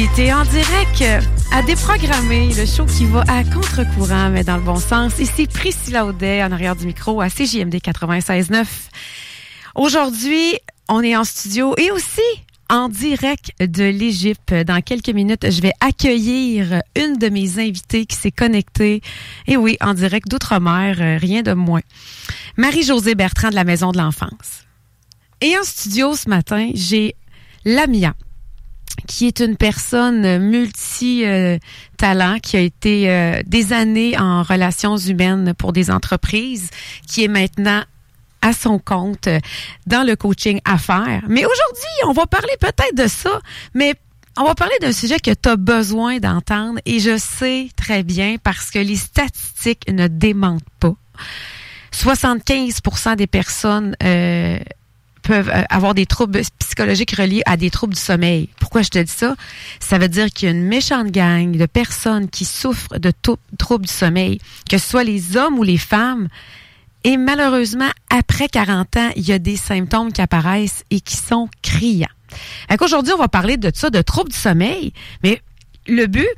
T'es en direct à déprogrammer, le show qui va à contre-courant, mais dans le bon sens. Ici, Priscilla Audet, en arrière du micro, à CJMD 96.9. Aujourd'hui, on est en studio et aussi en direct de l'Égypte. Dans quelques minutes, je vais accueillir une de mes invitées qui s'est connectée. Et oui, en direct d'Outre-mer, rien de moins. Marie-Josée Bertrand de la Maison de l'Enfance. Et en studio ce matin, j'ai Lamia, qui est une personne multi-talent, qui a été des années en relations humaines pour des entreprises, qui est maintenant à son compte dans le coaching affaires. Mais aujourd'hui, on va parler peut-être de ça, mais on va parler d'un sujet que tu as besoin d'entendre et je sais très bien parce que les statistiques ne démentent pas. 75% des personnes peuvent avoir des troubles psychologiques reliés à des troubles du sommeil. Pourquoi je te dis ça? Ça veut dire qu'il y a une méchante gang de personnes qui souffrent de troubles du sommeil, que ce soit les hommes ou les femmes. Et malheureusement, après 40 ans, il y a des symptômes qui apparaissent et qui sont criants. Aujourd'hui, on va parler de ça, de troubles du sommeil. Mais le but,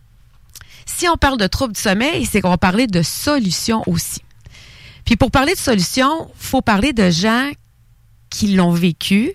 si on parle de troubles du sommeil, c'est qu'on va parler de solutions aussi. Puis pour parler de solutions, il faut parler de gens qui l'ont vécu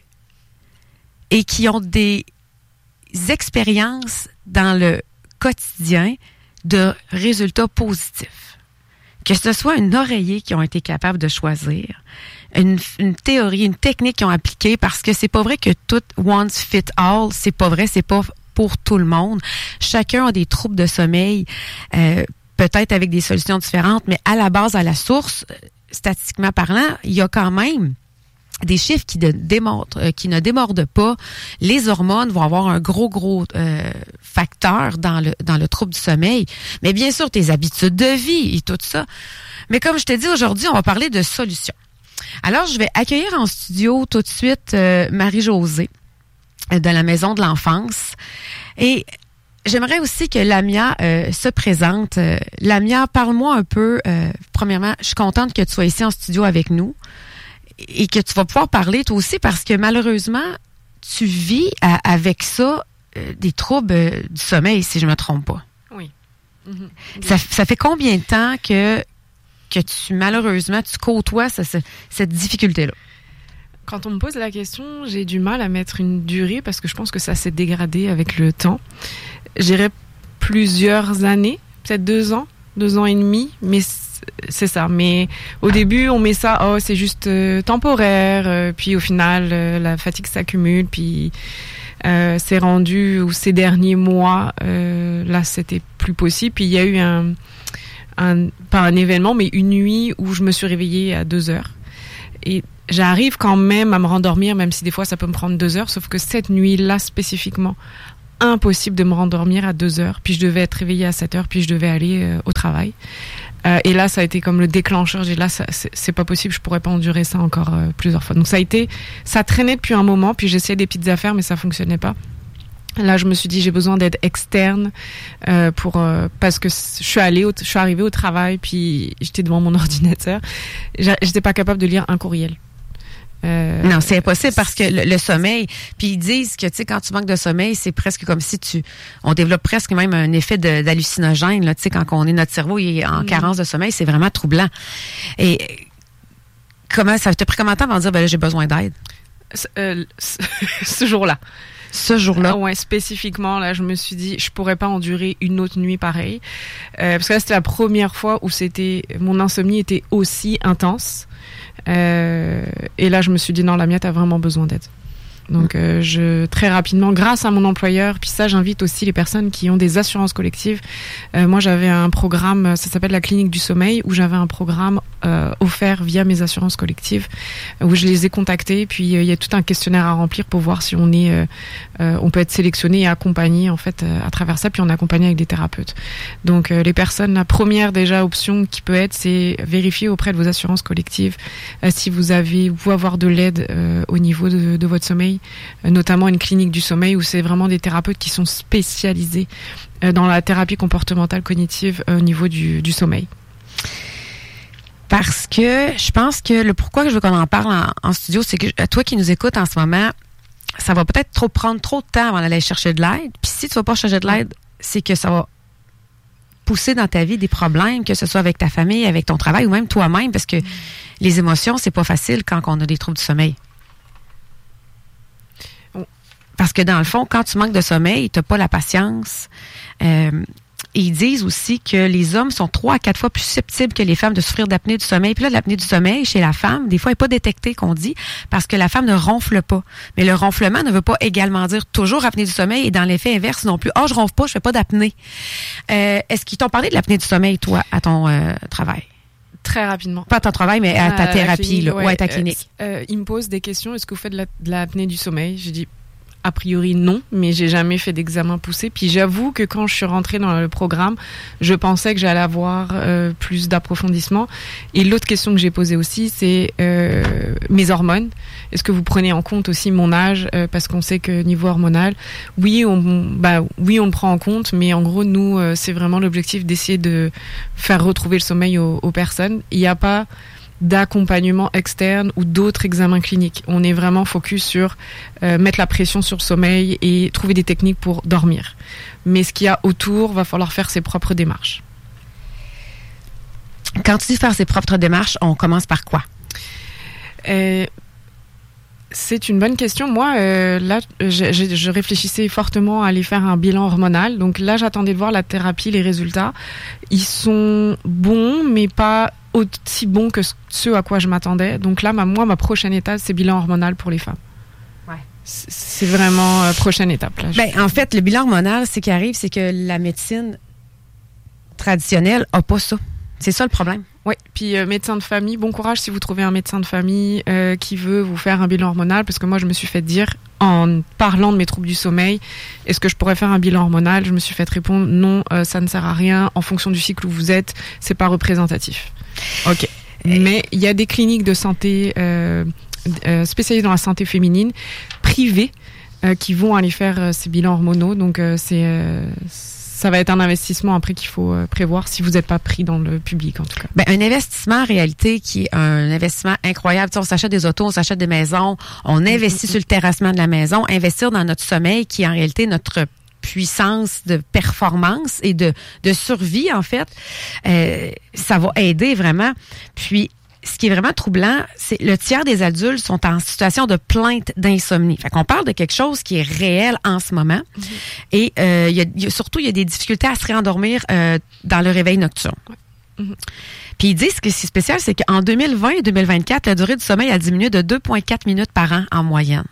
et qui ont des expériences dans le quotidien de résultats positifs. Que ce soit un oreiller qui ont été capables de choisir, une théorie, une technique qu'ils ont appliquée, parce que c'est pas vrai que tout one fit all, c'est pas vrai, c'est pas pour tout le monde. Chacun a des troubles de sommeil, peut-être avec des solutions différentes, mais à la base, à la source, statistiquement parlant, il y a quand même des chiffres qui ne démordent pas. Les hormones vont avoir un gros facteur dans le trouble du sommeil. Mais bien sûr, tes habitudes de vie et tout ça. Mais comme je t'ai dit, aujourd'hui, on va parler de solutions. Alors, je vais accueillir en studio tout de suite Marie-Josée de la Maison de l'Enfance. Et j'aimerais aussi que Lamia se présente. Lamia, parle-moi un peu. Premièrement, je suis contente que tu sois ici en studio avec nous. Et que tu vas pouvoir parler toi aussi parce que malheureusement, tu vis avec ça des troubles du sommeil, si je me trompe pas. Oui. Mm-hmm. Ça fait combien de temps que malheureusement, tu côtoies cette difficulté-là? Quand on me pose la question, j'ai du mal à mettre une durée parce que je pense que ça s'est dégradé avec le temps. J'irais plusieurs années, peut-être 2 ans et demi, mais c'est ça. Mais au début, on met ça, c'est juste temporaire. Puis au final, la fatigue s'accumule. Puis c'est rendu, ou ces derniers mois, là, c'était plus possible. Puis il y a eu pas un événement, mais une nuit où je me suis réveillée à 2 heures. Et j'arrive quand même à me rendormir, même si des fois ça peut me prendre 2 heures. Sauf que cette nuit-là, spécifiquement, impossible de me rendormir à 2 heures. Puis je devais être réveillée à 7 heures, puis je devais aller au travail. Et là, ça a été comme le déclencheur. J'ai dit là, c'est pas possible, je pourrais pas endurer ça encore plusieurs fois. Donc ça traînait depuis un moment, puis j'essayais des petites affaires, mais ça fonctionnait pas. Là, je me suis dit, j'ai besoin d'aide externe parce que je suis arrivée au travail, puis j'étais devant mon ordinateur. J'étais pas capable de lire un courriel. Non, c'est impossible parce que le sommeil, puis ils disent que, tu sais, quand tu manques de sommeil, c'est presque comme si on développe presque même un effet d'hallucinogène, là, tu sais, quand notre cerveau est en carence de sommeil, c'est vraiment troublant. Et ça t'a pris combien de temps avant de dire, là, j'ai besoin d'aide? Ce jour-là. Ce jour-là? Ouais, spécifiquement, là, je me suis dit, je pourrais pas endurer une autre nuit pareille. Parce que là, c'était la première fois où mon insomnie était aussi intense. Et là, je me suis dit, non, Lamia, t'as vraiment besoin d'aide. Donc, très rapidement, grâce à mon employeur, puis ça, j'invite aussi les personnes qui ont des assurances collectives. Moi, j'avais un programme, ça s'appelle la clinique du sommeil, où j'avais un programme offert via mes assurances collectives, où je les ai contactés. Puis, il y a tout un questionnaire à remplir pour voir si on peut être sélectionné et accompagné, en fait, à travers ça. Puis, on est accompagné avec des thérapeutes. Donc, les personnes, la première déjà option qui peut être, c'est vérifier auprès de vos assurances collectives si vous pouvez avoir de l'aide au niveau de votre sommeil. Notamment une clinique du sommeil où c'est vraiment des thérapeutes qui sont spécialisés dans la thérapie comportementale cognitive au niveau du sommeil. Parce que je pense que le pourquoi je veux qu'on en parle en studio, c'est que toi qui nous écoutes en ce moment, ça va peut-être prendre trop de temps avant d'aller chercher de l'aide. Puis si tu vas pas chercher de l'aide, c'est que ça va pousser dans ta vie des problèmes, que ce soit avec ta famille, avec ton travail ou même toi-même, parce que les émotions, c'est pas facile quand on a des troubles du sommeil. Parce que dans le fond, quand tu manques de sommeil, tu n'as pas la patience. Ils disent aussi que les hommes sont 3 à 4 fois plus susceptibles que les femmes de souffrir d'apnée du sommeil. Puis là, l'apnée du sommeil, chez la femme, des fois, elle n'est pas détectée, qu'on dit, parce que la femme ne ronfle pas. Mais le ronflement ne veut pas également dire toujours apnée du sommeil, et dans l'effet inverse non plus. « Ah, je ronfle pas, je fais pas d'apnée. » Est-ce qu'ils t'ont parlé de l'apnée du sommeil, toi, à ton travail? Très rapidement. Pas à ton travail, mais à ta thérapie, clinique, là, ou à ta clinique. Ils me posent des questions. Est-ce que vous faites de l'apnée du sommeil? J'ai dit a priori non, mais j'ai jamais fait d'examen poussé. Puis j'avoue que quand je suis rentrée dans le programme, je pensais que j'allais avoir plus d'approfondissement. Et l'autre question que j'ai posée aussi, c'est mes hormones. Est-ce que vous prenez en compte aussi mon âge? Parce qu'on sait que niveau hormonal, oui, on le prend en compte, mais en gros, nous, c'est vraiment l'objectif d'essayer de faire retrouver le sommeil aux personnes. Il n'y a pas d'accompagnement externe ou d'autres examens cliniques. On est vraiment focus sur mettre la pression sur le sommeil et trouver des techniques pour dormir. Mais ce qu'il y a autour, va falloir faire ses propres démarches. Quand tu dis faire ses propres démarches, on commence par quoi? C'est une bonne question. Moi, là, je réfléchissais fortement à aller faire un bilan hormonal. Donc là, j'attendais de voir la thérapie, les résultats. Ils sont bons, mais pas aussi bons que ceux à quoi je m'attendais. Donc là, ma prochaine étape, c'est bilan hormonal pour les femmes. Ouais. C'est vraiment prochaine étape. Là. En fait, le bilan hormonal, ce qui arrive, c'est que la médecine traditionnelle n'a pas ça. C'est ça le problème. Oui, puis médecin de famille, bon courage si vous trouvez un médecin de famille qui veut vous faire un bilan hormonal, parce que moi je me suis fait dire, en parlant de mes troubles du sommeil, est-ce que je pourrais faire un bilan hormonal? Je me suis fait répondre, non, ça ne sert à rien, en fonction du cycle où vous êtes, c'est pas représentatif. Ok. Mais il y a des cliniques de santé spécialisées dans la santé féminine, privées, qui vont aller faire ces bilans hormonaux, donc ça va être un investissement après qu'il faut prévoir si vous n'êtes pas pris dans le public, en tout cas. Un investissement en réalité qui est un investissement incroyable. Tu sais, on s'achète des autos, on s'achète des maisons, on investit sur le terrassement de la maison. Investir dans notre sommeil qui est en réalité notre puissance de performance et de survie, en fait, ça va aider vraiment. Puis, ce qui est vraiment troublant, c'est le tiers des adultes sont en situation de plainte d'insomnie. Fait qu'on parle de quelque chose qui est réel en ce moment. Mm-hmm. Et surtout, il y a des difficultés à se réendormir dans le réveil nocturne. Mm-hmm. Puis ils disent que ce qui est spécial, c'est qu'en 2020 et 2024, la durée du sommeil a diminué de 2,4 minutes par an en moyenne.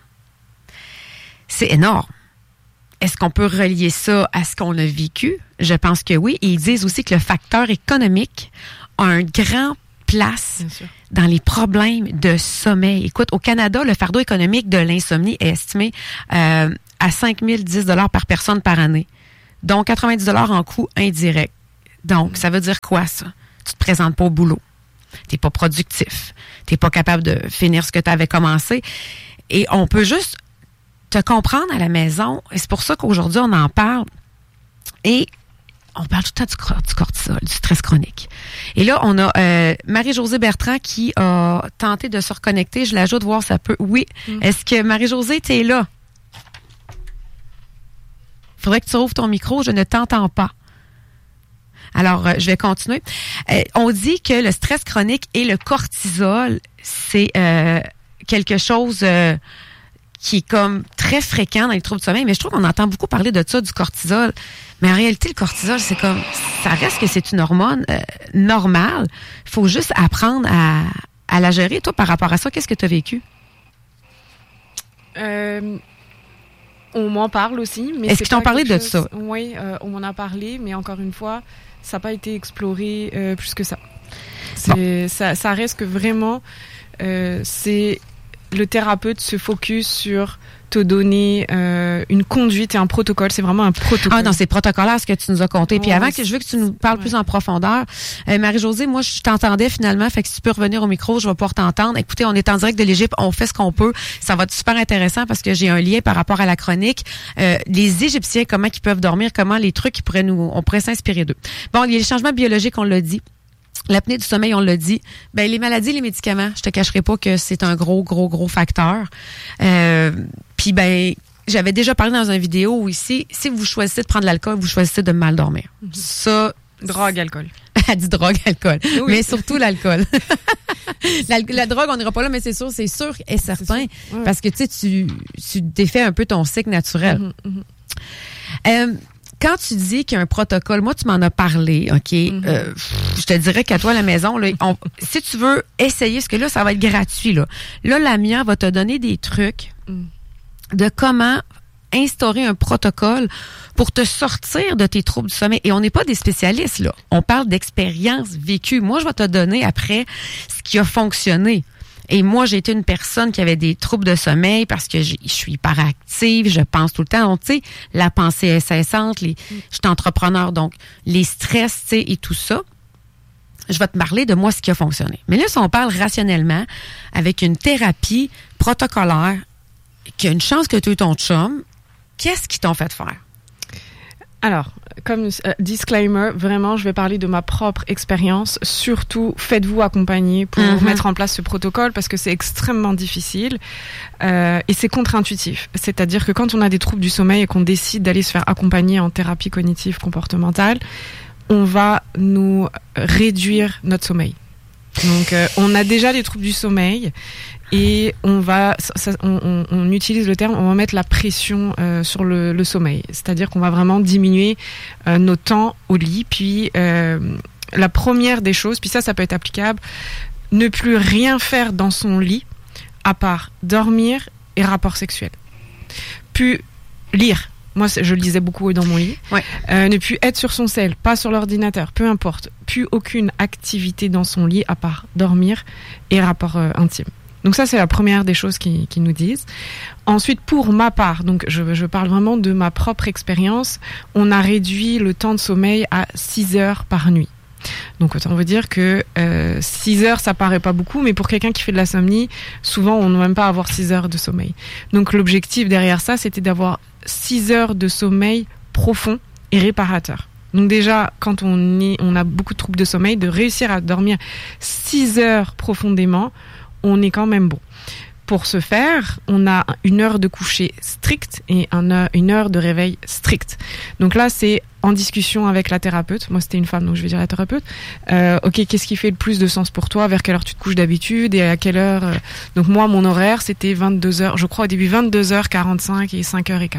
C'est énorme. Est-ce qu'on peut relier ça à ce qu'on a vécu? Je pense que oui. Et ils disent aussi que le facteur économique a un grand place dans les problèmes de sommeil. Écoute, au Canada, le fardeau économique de l'insomnie est estimé à 5 010 $ par personne par année, dont 90 $ en coûts indirects. Donc, ça veut dire quoi, ça? Tu te présentes pas au boulot. T'es pas productif. T'es pas capable de finir ce que tu avais commencé. Et on peut juste te comprendre à la maison. Et c'est pour ça qu'aujourd'hui, on en parle. Et on parle tout le temps du cortisol, du stress chronique. Et là, on a Marie-Josée Bertrand qui a tenté de se reconnecter. Je l'ajoute, voir ça peut. Oui. Est-ce que Marie-Josée, t'es là? Il faudrait que tu ouvres ton micro. Je ne t'entends pas. Alors, je vais continuer. On dit que le stress chronique et le cortisol, c'est quelque chose qui est comme très fréquent dans les troubles du sommeil, mais je trouve qu'on entend beaucoup parler de ça, du cortisol. Mais en réalité, le cortisol, c'est comme, ça reste que c'est une hormone normale. Il faut juste apprendre à la gérer. Toi, par rapport à ça, qu'est-ce que tu as vécu? On m'en parle aussi. Mais est-ce qu'ils t'ont parlé de ça? Oui, on m'en a parlé, mais encore une fois, ça n'a pas été exploré plus que ça. Ça reste que vraiment, c'est le thérapeute se focus sur te donner une conduite et un protocole. C'est vraiment un protocole. Ah non, c'est protocolaire ce que tu nous as conté. Puis avant que je veux que tu nous parles plus en profondeur, Marie-Josée, moi je t'entendais finalement, fait que si tu peux revenir au micro, je vais pouvoir t'entendre. Écoutez, on est en direct de l'Égypte, on fait ce qu'on peut. Ça va être super intéressant parce que j'ai un lien par rapport à la chronique. Les Égyptiens, comment ils peuvent dormir, comment les trucs on pourrait s'inspirer d'eux. Bon, il y a les changements biologiques, on l'a dit. L'apnée du sommeil, on l'a dit. Ben, les maladies, les médicaments, je te cacherai pas que c'est un gros facteur. Puis, ben, j'avais déjà parlé dans une vidéo où ici, si vous choisissez de prendre de l'alcool, vous choisissez de mal dormir. Mm-hmm. Ça. Drogue, alcool. Elle dit drogue, alcool. Oui. Mais surtout l'alcool. La drogue, on n'ira pas là, mais c'est sûr et certain. Ouais. Parce que, tu défais un peu ton cycle naturel. Quand tu dis qu'il y a un protocole, moi, tu m'en as parlé, OK? Je te dirais qu'à toi, à la maison, là, si tu veux essayer, parce que là, ça va être gratuit, là. Là, Lamia va te donner des trucs de comment instaurer un protocole pour te sortir de tes troubles du sommeil. Et on n'est pas des spécialistes, là. On parle d'expérience vécue. Moi, je vais te donner après ce qui a fonctionné. Et moi, j'ai été une personne qui avait des troubles de sommeil parce que je suis hyperactive, je pense tout le temps. Donc, tu sais, la pensée est incessante, je suis entrepreneur, donc les stress, tu sais, et tout ça. Je vais te parler de moi, ce qui a fonctionné. Mais là, si on parle rationnellement, avec une thérapie protocolaire, qui a une chance que tu aies ton chum, qu'est-ce qu'ils t'ont fait faire? Alors, comme disclaimer, vraiment, je vais parler de ma propre expérience. Surtout, faites-vous accompagner pour mettre en place ce protocole parce que c'est extrêmement difficile et c'est contre-intuitif. C'est-à-dire que quand on a des troubles du sommeil et qu'on décide d'aller se faire accompagner en thérapie cognitive comportementale, on va nous réduire notre sommeil. Donc, on a déjà des troubles du sommeil et on utilise le terme, on va mettre la pression sur le sommeil. C'est-à-dire qu'on va vraiment diminuer nos temps au lit. Puis, la première des choses, puis ça peut être applicable, ne plus rien faire dans son lit à part dormir et rapport sexuel. Puis, lire. Moi, je lisais beaucoup dans mon lit. Ouais. Ne plus être sur son cell, pas sur l'ordinateur, peu importe. Plus aucune activité dans son lit à part dormir et rapport intime. Donc ça, c'est la première des choses qu'ils nous disent. Ensuite, pour ma part, donc je parle vraiment de ma propre expérience, on a réduit le temps de sommeil à 6 heures par nuit. Donc autant vous dire que 6 heures, ça paraît pas beaucoup, mais pour quelqu'un qui fait de l'insomnie, souvent on ne veut même pas avoir 6 heures de sommeil. Donc l'objectif derrière ça, c'était d'avoir 6 heures de sommeil profond et réparateur. Donc déjà, quand on a beaucoup de troubles de sommeil, de réussir à dormir 6 heures profondément, on est quand même bon. Pour ce faire, on a 1 heure de coucher stricte et 1 heure de réveil strict. Donc là, c'est en discussion avec la thérapeute. Moi, c'était une femme, donc je vais dire la thérapeute. Ok, qu'est-ce qui fait le plus de sens pour toi? Vers quelle heure tu te couches d'habitude et à quelle heure? Donc moi, mon horaire, c'était 22h. Je crois au début 22h45 et 5h15.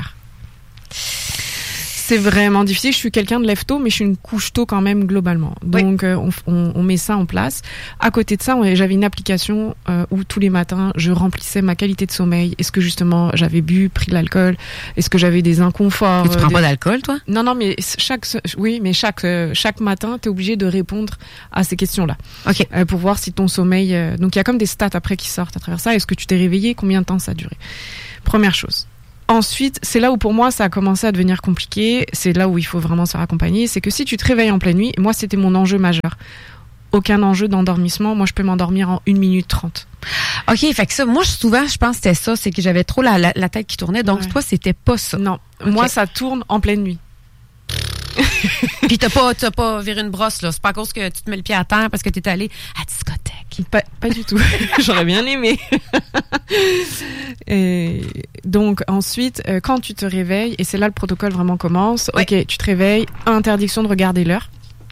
C'est vraiment difficile. Je suis quelqu'un de lève tôt, mais je suis une couche tôt quand même globalement. Donc on met ça en place. À côté de ça, j'avais une application où tous les matins, je remplissais ma qualité de sommeil. Est-ce que justement j'avais pris de l'alcool? Est-ce que j'avais des inconforts? Et tu prends pas d'alcool, toi? Non, mais chaque matin, tu es obligé de répondre à ces questions-là. OK. Pour voir si ton sommeil... donc il y a comme des stats après qui sortent à travers ça. Est-ce que tu t'es réveillé? Combien de temps ça a duré? Première chose. Ensuite, c'est là où pour moi ça a commencé à devenir compliqué, c'est là où il faut vraiment se faire accompagner, c'est que si tu te réveilles en pleine nuit, moi c'était mon enjeu majeur. Aucun enjeu d'endormissement, moi je peux m'endormir en 1 minute 30. OK, fait que ça, moi souvent je pense que c'était ça, c'est que j'avais trop la tête qui tournait, donc toi c'était pas ça. Non, okay. Moi ça tourne en pleine nuit. Puis t'as pas viré une brosse, là. C'est pas à cause que tu te mets le pied à terre parce que t'es allé à discothèque. Pas du tout. J'aurais bien aimé. Et donc ensuite, quand tu te réveilles, et c'est là le protocole vraiment commence. Ouais. Ok, tu te réveilles, interdiction de regarder l'heure.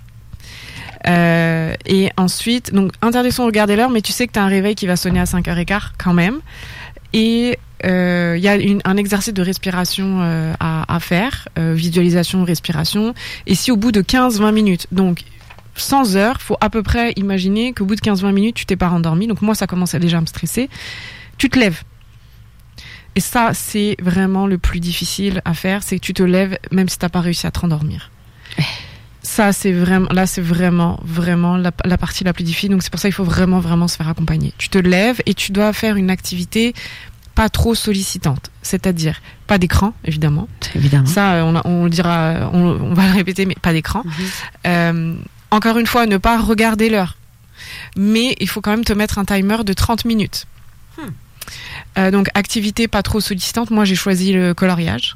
Et ensuite, donc interdiction de regarder l'heure, mais tu sais que t'as un réveil qui va sonner à 5h15 quand même. Et il y a un exercice de respiration à faire, visualisation, respiration. Et si au bout de 15-20 minutes, donc 100 heures, faut à peu près imaginer qu'au bout de 15-20 minutes, tu t'es pas rendormi. Donc moi, ça commençait déjà à me stresser. Tu te lèves. Et ça, c'est vraiment le plus difficile à faire, c'est que tu te lèves même si t'as pas réussi à te rendormir. Ça, c'est vraiment la partie la plus difficile. Donc c'est pour ça qu'il faut vraiment se faire accompagner. Tu te lèves et tu dois faire une activité pas trop sollicitante, c'est-à-dire pas d'écran, évidemment. Ça, on le dira, on va le répéter, mais pas d'écran. Encore une fois, ne pas regarder l'heure, mais il faut quand même te mettre un timer de 30 minutes. Donc activité pas trop sollicitante. Moi, j'ai choisi le coloriage.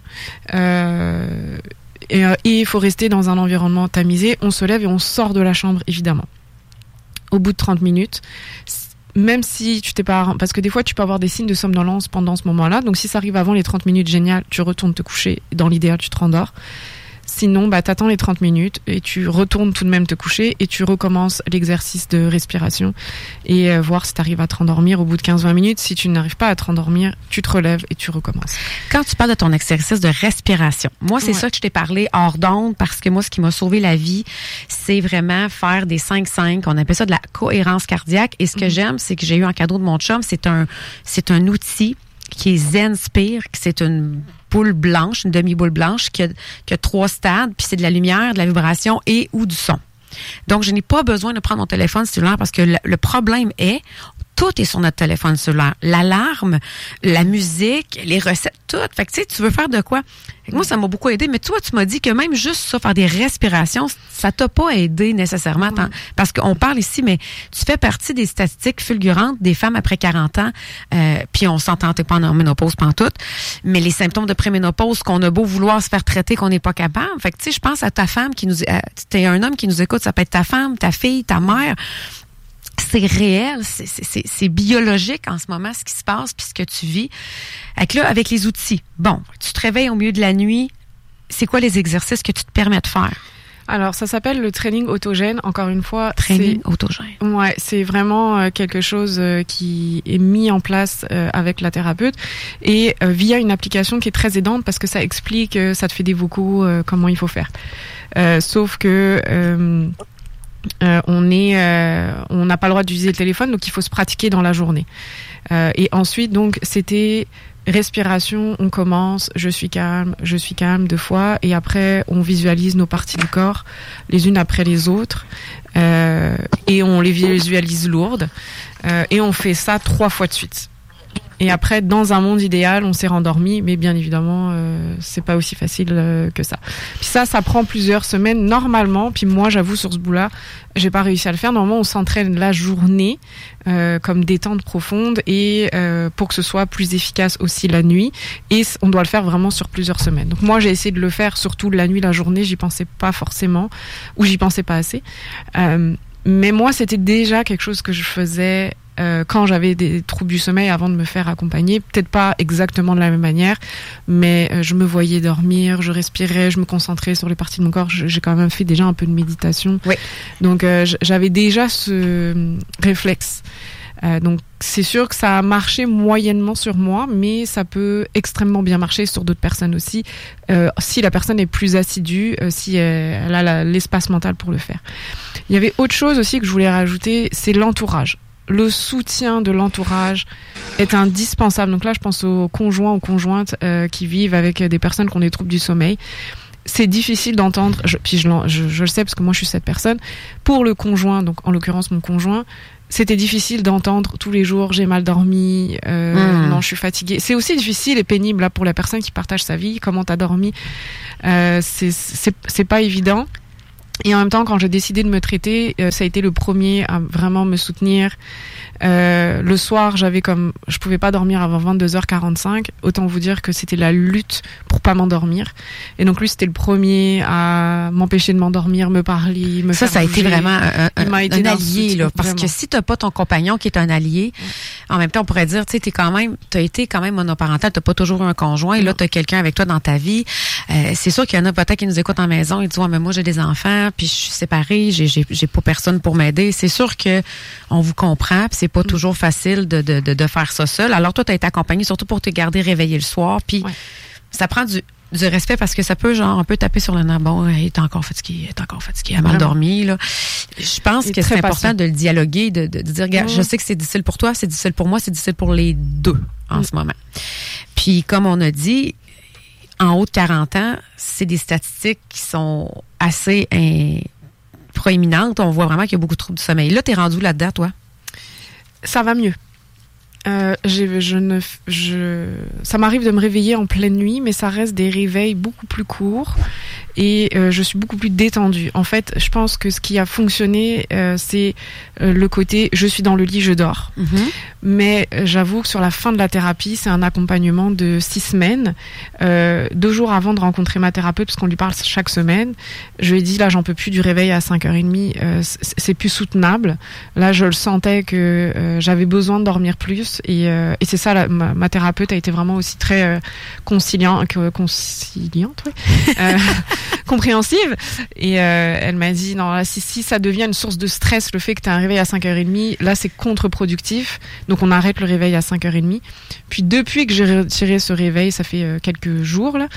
Et il faut rester dans un environnement tamisé. On se lève et on sort de la chambre, évidemment. au bout de 30 minutes, même si tu t'es pas... Parce que des fois, tu peux avoir des signes de somnolence pendant ce moment-là. Donc, si ça arrive avant les 30 minutes, génial, tu retournes te coucher. Dans l'idéal, tu te rendors. Sinon, t'attends les 30 minutes et tu retournes tout de même te coucher et tu recommences l'exercice de respiration et voir si tu arrives à te rendormir au bout de 15-20 minutes. Si tu n'arrives pas à te rendormir, tu te relèves et tu recommences. Quand tu parles de ton exercice de respiration, moi, c'est ça que je t'ai parlé hors d'onde parce que moi, ce qui m'a sauvé la vie, c'est vraiment faire des 5-5. On appelle ça de la cohérence cardiaque. Et ce que j'aime, c'est que j'ai eu en cadeau de mon chum, c'est un outil qui est Zenspire, qui c'est une boule blanche, une demi-boule blanche qui a 3 stades, puis c'est de la lumière, de la vibration et ou du son. Donc, je n'ai pas besoin de prendre mon téléphone cellulaire parce que le problème est, tout est sur notre téléphone cellulaire. L'alarme, la musique, les recettes, tout. Fait que tu sais, tu veux faire de quoi? Fait que moi, ça m'a beaucoup aidé. Mais toi, tu m'as dit que même juste ça, faire des respirations, ça t'a pas aidé nécessairement. Parce qu'on parle ici, mais tu fais partie des statistiques fulgurantes des femmes après 40 ans. Puis on s'entend, t'es pas en ménopause pantoute. Mais les symptômes de préménopause, qu'on a beau vouloir se faire traiter, qu'on n'est pas capable. Fait que tu sais, je pense à ta femme qui nous... t'es un homme qui nous écoute, ça peut être ta femme, ta fille, ta mère. C'est réel, c'est biologique en ce moment, ce qui se passe puis ce que tu vis. Avec les outils. Bon, tu te réveilles au milieu de la nuit. C'est quoi les exercices que tu te permets de faire? Alors, ça s'appelle le training autogène. Encore une fois, training autogène. Ouais, c'est vraiment quelque chose qui est mis en place avec la thérapeute et via une application qui est très aidante parce que ça explique, ça te fait des vocaux, comment il faut faire. Sauf que on n'a pas le droit d'utiliser le téléphone, donc il faut se pratiquer dans la journée. Et ensuite, donc, c'était respiration, on commence, je suis calme 2 fois, et après, on visualise nos parties du corps, les unes après les autres, et on les visualise lourdes, et on fait ça 3 fois de suite. Et après, dans un monde idéal, on s'est rendormi, mais bien évidemment, c'est pas aussi facile que ça. Puis ça prend plusieurs semaines normalement. Puis moi, j'avoue, sur ce bout-là, j'ai pas réussi à le faire. Normalement, on s'entraîne la journée comme détente profonde et pour que ce soit plus efficace aussi la nuit. Et on doit le faire vraiment sur plusieurs semaines. Donc moi, j'ai essayé de le faire surtout la nuit, la journée. J'y pensais pas forcément ou j'y pensais pas assez. Mais moi, c'était déjà quelque chose que je faisais quand j'avais des troubles du sommeil avant de me faire accompagner, peut-être pas exactement de la même manière, mais je me voyais dormir, je respirais, je me concentrais sur les parties de mon corps, j'ai quand même fait déjà un peu de méditation. Oui. Donc j'avais déjà ce réflexe. Donc c'est sûr que ça a marché moyennement sur moi, mais ça peut extrêmement bien marcher sur d'autres personnes aussi, si la personne est plus assidue, si elle a l'espace mental pour le faire. Il y avait autre chose aussi que je voulais rajouter, c'est l'entourage. Le soutien de l'entourage est indispensable. Donc là, je pense aux conjoints, aux conjointes qui vivent avec des personnes qui ont des troubles du sommeil. C'est difficile d'entendre, puis je le sais parce que moi je suis cette personne. Pour le conjoint, donc en l'occurrence mon conjoint, c'était difficile d'entendre tous les jours j'ai mal dormi, non je suis fatiguée. C'est aussi difficile et pénible là pour la personne qui partage sa vie. Comment t'as dormi, c'est pas évident. Et en même temps, quand j'ai décidé de me traiter, ça a été le premier à vraiment me soutenir. Le soir, je pouvais pas dormir avant 22h45. Autant vous dire que c'était la lutte pour pas m'endormir. Et donc lui, c'était le premier à m'empêcher de m'endormir, me parler, me faire bouger. Ça a été vraiment un allié, là. Parce que si t'as pas ton compagnon qui est un allié, en même temps, on pourrait dire, tu sais, t'as été quand même monoparental, t'as pas toujours eu un conjoint, et là, t'as quelqu'un avec toi dans ta vie. C'est sûr qu'il y en a peut-être qui nous écoutent en maison et disent, ouais, mais moi, j'ai des enfants, puis je suis séparée, j'ai pas personne pour m'aider. C'est sûr que on vous comprend, puis c'est pas toujours facile de faire ça seul. Alors toi, t'as été accompagnée surtout pour te garder réveillée le soir, puis ça prend du respect parce que ça peut genre un peu taper sur le nerf. Bon, il est encore fatigué, elle a mal dormi là. Je pense que c'est important de le dialoguer, de dire regarde, je sais que c'est difficile pour toi, c'est difficile pour moi, c'est difficile pour les deux en ce moment. Puis comme on a dit, en haut de 40 ans, c'est des statistiques qui sont assez proéminentes. On voit vraiment qu'il y a beaucoup de troubles du sommeil. Là, t'es rendu là-dedans, toi? Ça va mieux. Ça m'arrive de me réveiller en pleine nuit, mais ça reste des réveils beaucoup plus courts et je suis beaucoup plus détendue. En fait, je pense que ce qui a fonctionné, c'est le côté je suis dans le lit, je dors. Mais j'avoue que sur la fin de la thérapie, c'est un accompagnement de 6 semaines. 2 jours avant de rencontrer ma thérapeute, parce qu'on lui parle chaque semaine, je lui ai dit là j'en peux plus du réveil à 5h30, c'est plus soutenable. Là je le sentais que j'avais besoin de dormir plus, et c'est ça, ma thérapeute a été vraiment aussi très conciliante, compréhensive, et elle m'a dit non, là, si ça devient une source de stress, le fait que tu as un réveil à 5h30, là c'est contre-productif, donc on arrête le réveil à 5h30. Puis depuis que j'ai retiré ce réveil, ça fait quelques jours là,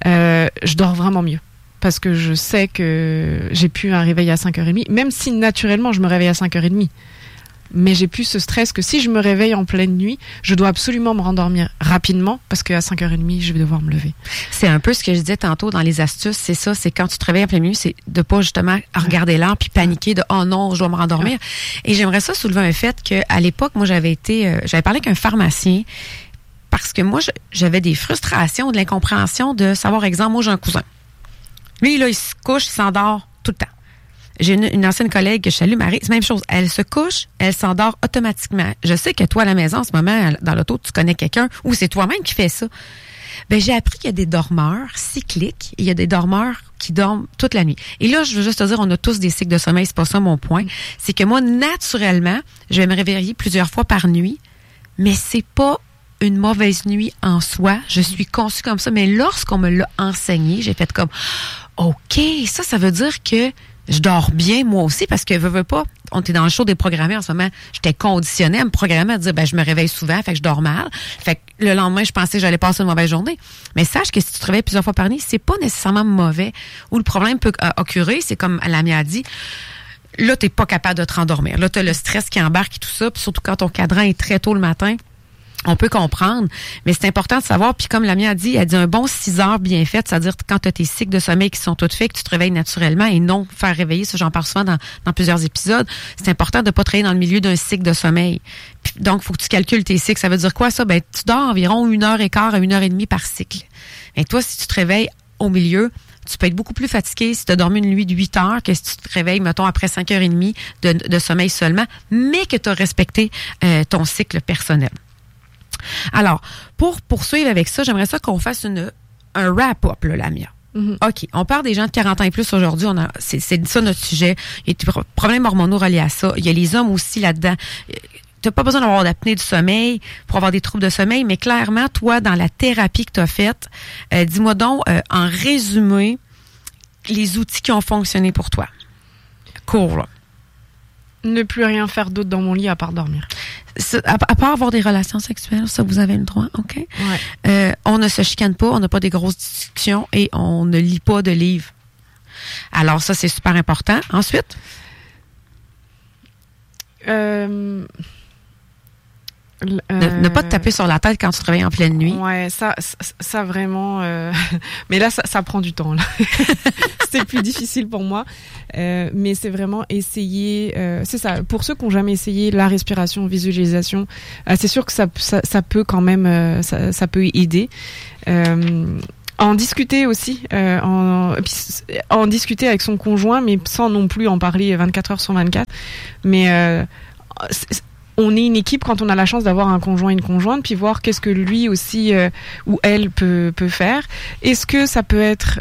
je dors vraiment mieux, parce que je sais que j'ai plus un réveil à 5h30, même si naturellement je me réveille à 5h30. Mais j'ai plus ce stress que si je me réveille en pleine nuit, je dois absolument me rendormir rapidement, parce qu'à 5h30, je vais devoir me lever. C'est un peu ce que je disais tantôt dans les astuces, c'est ça, c'est quand tu te réveilles en pleine nuit, c'est de pas justement regarder l'heure puis paniquer de « oh non, je dois me rendormir ». Et j'aimerais ça soulever un fait qu'à l'époque, moi j'avais parlé avec un pharmacien, parce que moi j'avais des frustrations, de l'incompréhension de savoir, exemple, moi j'ai un cousin. Lui là, il se couche, il s'endort tout le temps. J'ai une ancienne collègue que je salue, Marie, c'est la même chose. Elle se couche, elle s'endort automatiquement. Je sais que toi, à la maison, en ce moment, dans l'auto, tu connais quelqu'un, ou c'est toi-même qui fais ça. Ben, j'ai appris qu'il y a des dormeurs cycliques, et il y a des dormeurs qui dorment toute la nuit. Et là, je veux juste te dire, on a tous des cycles de sommeil, c'est pas ça mon point. C'est que moi, naturellement, je vais me réveiller plusieurs fois par nuit, mais c'est pas une mauvaise nuit en soi. Je suis conçue comme ça, mais lorsqu'on me l'a enseigné, j'ai fait comme, OK, ça veut dire que je dors bien, moi aussi, parce que veux pas, on était dans le show des programmés en ce moment, j'étais conditionnée à me programmer, à dire, je me réveille souvent, fait que je dors mal. Fait que le lendemain, je pensais que j'allais passer une mauvaise journée. Mais sache que si tu te réveilles plusieurs fois par nuit, c'est pas nécessairement mauvais. Où le problème peut occurrer, c'est comme Lamia a dit, là, t'es pas capable de te rendormir. Là, t'as le stress qui embarque et tout ça, puis surtout quand ton cadran est très tôt le matin. On peut comprendre, mais c'est important de savoir, puis comme Lamia a dit, elle dit un bon 6 heures bien fait, c'est-à-dire quand tu as tes cycles de sommeil qui sont tous faits, que tu te réveilles naturellement et non faire réveiller, ça j'en parle souvent dans plusieurs épisodes, c'est important de ne pas travailler dans le milieu d'un cycle de sommeil. Puis, donc, il faut que tu calcules tes cycles. Ça veut dire quoi ça? Ben, tu dors environ 1h15 à 1h30 par cycle. Et toi, si tu te réveilles au milieu, tu peux être beaucoup plus fatigué si tu as dormi une nuit de 8 heures que si tu te réveilles, mettons, après 5h30 de sommeil seulement, mais que tu as respecté ton cycle personnel. Alors, pour poursuivre avec ça, j'aimerais ça qu'on fasse un wrap-up, là, Lamia. OK, on parle des gens de 40 ans et plus aujourd'hui. C'est ça notre sujet. Il y a des problèmes hormonaux reliés à ça. Il y a les hommes aussi là-dedans. Tu n'as pas besoin d'avoir d'apnée du sommeil pour avoir des troubles de sommeil, mais clairement, toi, dans la thérapie que tu as faite, dis-moi donc, en résumé, les outils qui ont fonctionné pour toi. Court, là. Ne plus rien faire d'autre dans mon lit à part dormir. À part avoir des relations sexuelles, ça vous avez le droit, OK? Ouais. On ne se chicane pas, on n'a pas des grosses discussions et on ne lit pas de livres. Alors ça, c'est super important. Ensuite? Ne pas te taper sur la tête quand tu travailles en pleine nuit. Ouais, ça vraiment. Mais là, ça prend du temps. Là. C'est plus difficile pour moi. Mais c'est vraiment essayer. C'est ça. Pour ceux qui n'ont jamais essayé la respiration, visualisation, c'est sûr que ça peut quand même, ça peut aider. En discuter aussi, en discuter avec son conjoint, mais sans non plus en parler 24 heures sur 24. Mais on est une équipe quand on a la chance d'avoir un conjoint et une conjointe, puis voir qu'est-ce que lui aussi ou elle peut faire. Est-ce que ça peut être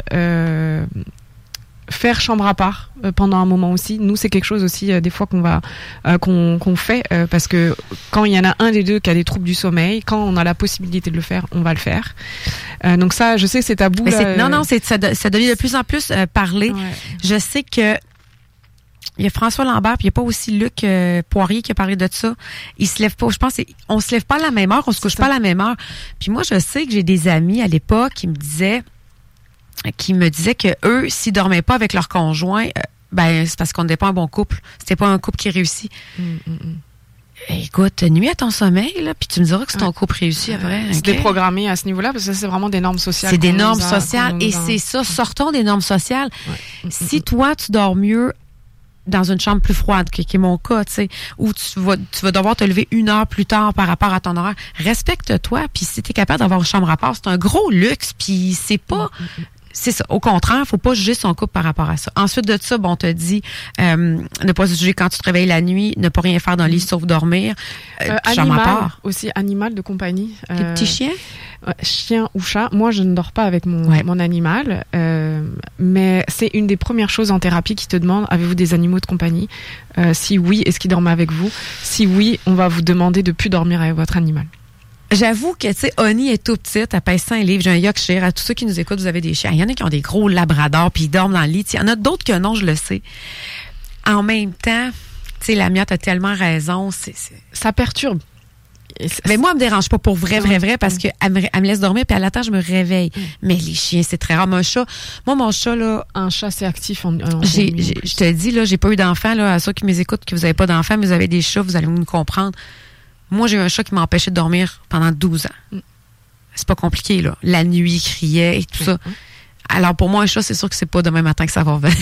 faire chambre à part pendant un moment aussi. Nous, c'est quelque chose aussi des fois qu'on fait parce que quand il y en a un des deux qui a des troubles du sommeil, quand on a la possibilité de le faire, on va le faire. Donc ça, je sais que c'est tabou. Non, ça devient de plus en plus parlé. Ouais. Je sais que il y a François Lambert, puis il n'y a pas aussi Luc Poirier qui a parlé de ça. Ils se lèvent pas. Je pense on se lève pas à la même heure, on se couche pas à la même heure. Puis moi, je sais que j'ai des amis à l'époque qui me disaient que eux, s'ils dormaient pas avec leur conjoint, c'est parce qu'on n'était pas un bon couple. C'était pas un couple qui réussit. Écoute, nuit à ton sommeil, là, puis tu me diras que c'est ton couple réussi après. C'est déprogrammé à ce niveau-là, parce que c'est vraiment des normes sociales. C'est des normes sociales, et c'est ça. Sortons des normes sociales. Ouais. Si toi, tu dors mieux dans une chambre plus froide, qui est mon cas, tu sais, où tu vas devoir te lever 1 heure plus tard par rapport à ton horaire, respecte-toi, puis si tu es capable d'avoir une chambre à part, c'est un gros luxe, puis c'est pas... c'est ça. Au contraire, faut pas juger son couple par rapport à ça. Ensuite de ça, on te dit ne pas se juger quand tu te réveilles la nuit, ne pas rien faire dans le lit sauf dormir. Animal, aussi animal de compagnie. Les petits chiens? Chien ou chat. Moi, je ne dors pas avec mon animal, mais c'est une des premières choses en thérapie qui te demande, avez-vous des animaux de compagnie? Si oui, est-ce qu'ils dorment avec vous? Si oui, on va vous demander de plus dormir avec votre animal. J'avoue que, tu sais, Oni est tout petite, elle pèse 5 livres. J'ai un Yorkshire. À tous ceux qui nous écoutent, vous avez des chiens. Il y en a qui ont des gros labradors puis ils dorment dans le lit. Il y en a d'autres que non, je le sais. En même temps, tu sais, la miotte a tellement raison. Ça perturbe. Mais moi, elle me dérange pas pour vrai, parce que elle me laisse dormir puis à la temps, je me réveille. Mais les chiens, c'est très rare. Mon chat, là. Un chat, c'est actif. Je te dis, là, j'ai pas eu d'enfant, là. À ceux qui m'écoutent, que vous avez pas d'enfant, mais vous avez des chats, vous allez me comprendre. Moi, j'ai eu un chat qui m'a empêché de dormir pendant 12 ans. C'est pas compliqué, là. La nuit, il criait et tout ça. Alors, pour moi, un chat, c'est sûr que c'est pas demain matin que ça va revenir.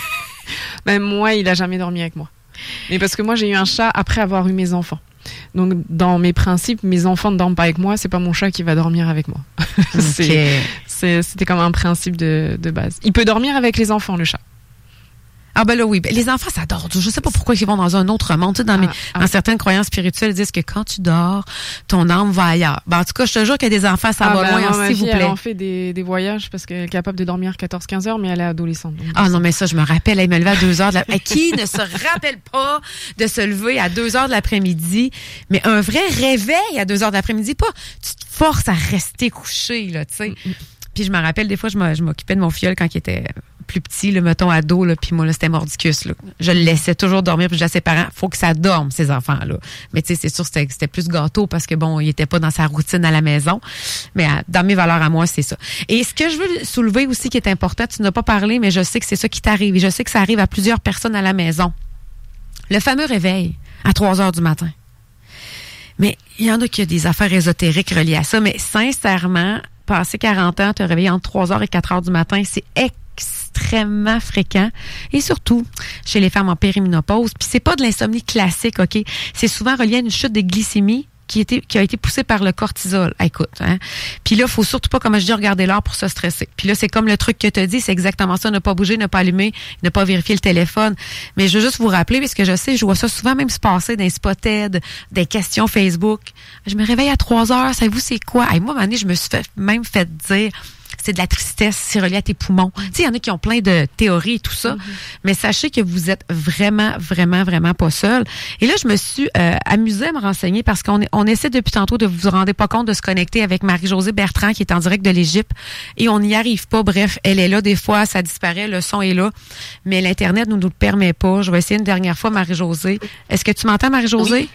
Ben, moi, il a jamais dormi avec moi. Mais parce que moi, j'ai eu un chat après avoir eu mes enfants. Donc, dans mes principes, mes enfants ne dorment pas avec moi, c'est pas mon chat qui va dormir avec moi. Okay. C'était comme un principe de base. Il peut dormir avec les enfants, le chat. Ah ben là oui, les enfants ça dort. Je sais pas pourquoi ils vont dans un autre monde. Tu sais, dans certaines croyances spirituelles, ils disent que quand tu dors, ton âme va ailleurs. Ben, en tout cas, je te jure qu'il y a des enfants, ça va loin, s'il vous plaît. Elle en fait des voyages parce qu'elle est capable de dormir 14-15 heures, mais elle est adolescente. Non, mais ça, je me rappelle, elle me levait à 2 heures de la... Qui ne se rappelle pas de se lever à 2 heures de l'après-midi? Mais un vrai réveil à 2 heures de l'après-midi, pas tu te forces à rester couché, là, tu sais. Puis je me rappelle, des fois, je m'occupais de mon filleul quand il était plus petit, le mettons ado, là, puis moi, là, c'était mordicus, là. Je le laissais toujours dormir, puis je disais à ses parents, faut que ça dorme, ces enfants-là. Mais tu sais, c'est sûr, c'était plus gâteau parce que bon, il était pas dans sa routine à la maison. Mais dans mes valeurs à moi, c'est ça. Et ce que je veux soulever aussi qui est important, tu n'as pas parlé, mais je sais que c'est ça qui t'arrive. Et je sais que ça arrive à plusieurs personnes à la maison. Le fameux réveil à 3 heures du matin. Mais il y en a qui ont des affaires ésotériques reliées à ça, mais sincèrement, passer 40 ans, te réveiller entre 3 heures et 4 heures du matin, c'est extrêmement fréquent. Et surtout, chez les femmes en périménopause. Puis c'est pas de l'insomnie classique, OK? C'est souvent relié à une chute de glycémie qui a été poussée par le cortisol. Écoute, hein? Puis là, faut surtout pas, comme je dis, regarder l'heure pour se stresser. Puis là, c'est comme le truc que tu as dit, c'est exactement ça, ne pas bouger, ne pas allumer, ne pas vérifier le téléphone. Mais je veux juste vous rappeler, parce que je sais, je vois ça souvent même se passer dans les Spotted, des questions Facebook. Je me réveille à 3 heures, savez-vous c'est quoi? Moi, à un moment donné, je me suis même fait dire... c'est de la tristesse, c'est relié à tes poumons. Tu sais, il y en a qui ont plein de théories et tout ça, mais sachez que vous êtes vraiment, vraiment, vraiment pas seul. Et là, je me suis amusée à me renseigner parce qu'on essaie depuis tantôt de vous rendre pas compte de se connecter avec Marie-Josée Bertrand qui est en direct de l'Égypte et on n'y arrive pas. Bref, elle est là des fois, ça disparaît, le son est là, mais l'Internet nous le permet pas. Je vais essayer une dernière fois, Marie-Josée. Est-ce que tu m'entends, Marie-Josée?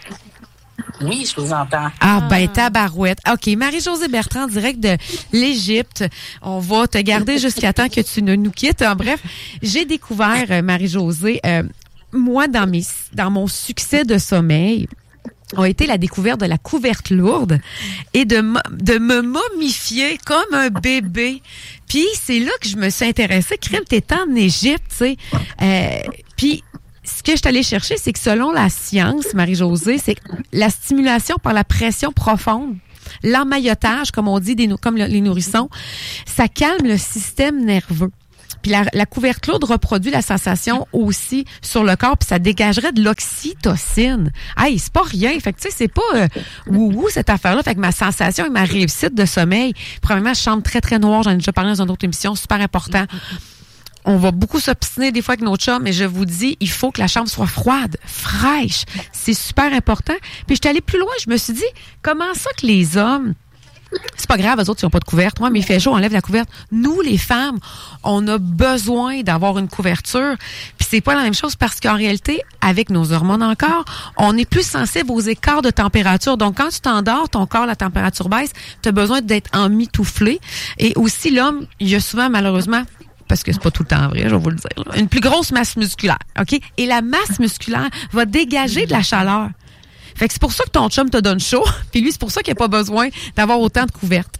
Oui, je vous entends. Tabarouette. OK, Marie-Josée Bertrand, direct de l'Égypte. On va te garder jusqu'à temps que tu ne nous quittes. En bref, j'ai découvert, Marie-Josée, moi, dans mon succès de sommeil, a été la découverte de la couverte lourde et de me momifier comme un bébé. Puis c'est là que je me suis intéressée. Crème, t'étais en Égypte, tu sais. Puis ce que je suis allée chercher, c'est que selon la science, Marie-Josée, c'est que la stimulation par la pression profonde, l'emmaillotage, comme on dit, comme les nourrissons, ça calme le système nerveux. Puis la couverte lourde reproduit la sensation aussi sur le corps, puis ça dégagerait de l'oxytocine. Hey, c'est pas rien. Fait que tu sais, c'est pas wouhou cette affaire-là. Fait que ma sensation et ma réussite de sommeil, premièrement, je chante très, très noir. J'en ai déjà parlé dans une autre émission, super important. On va beaucoup s'obstiner des fois avec nos chums, mais je vous dis, il faut que la chambre soit froide, fraîche. C'est super important. Puis je suis allée plus loin. Je me suis dit, comment ça que les hommes... C'est pas grave, eux autres, ils n'ont pas de couverte. Moi, mais il fait chaud, on enlève la couverte. Nous, les femmes, on a besoin d'avoir une couverture. Puis c'est pas la même chose parce qu'en réalité, avec nos hormones encore, on est plus sensible aux écarts de température. Donc, quand tu t'endors, ton corps, la température baisse, tu as besoin d'être emmitouflé. Et aussi, l'homme, il y a souvent, malheureusement, parce que c'est pas tout le temps vrai, je vais vous le dire, là, une plus grosse masse musculaire, OK? Et la masse musculaire va dégager de la chaleur. Fait que c'est pour ça que ton chum te donne chaud, puis lui, c'est pour ça qu'il n'y a pas besoin d'avoir autant de couvertes.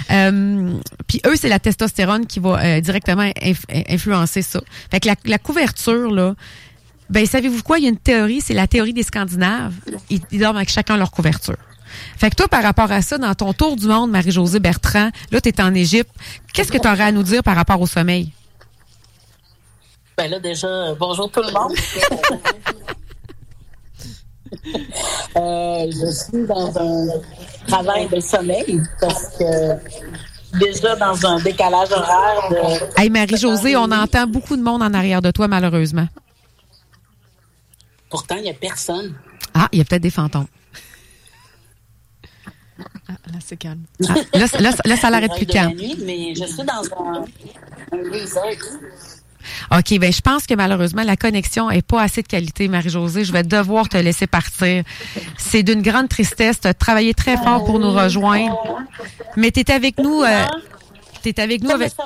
Puis eux, c'est la testostérone qui va directement influencer ça. Fait que la couverture, là, ben savez-vous quoi? Il y a une théorie, c'est la théorie des Scandinaves. Ils dorment avec chacun leur couverture. Fait que toi, par rapport à ça, dans ton tour du monde, Marie-Josée Bertrand, là, tu es en Égypte, qu'est-ce que tu aurais à nous dire par rapport au sommeil? Ben là, déjà, bonjour tout le monde. Je suis dans un travail de sommeil parce que déjà dans un décalage horaire de... Hey, Marie-Josée, on entend beaucoup de monde en arrière de toi, malheureusement. Pourtant, il n'y a personne. Ah, il y a peut-être des fantômes. Ah, là, c'est calme. Ah, là, ça l'arrête plus calme. Mais je suis dans un resort. OK, ben je pense que malheureusement, la connexion est pas assez de qualité, Marie-Josée. Je vais devoir te laisser partir. C'est d'une grande tristesse. Tu as travaillé très fort pour nous rejoindre. Mais tu es avec nous. T'es avec nous avec...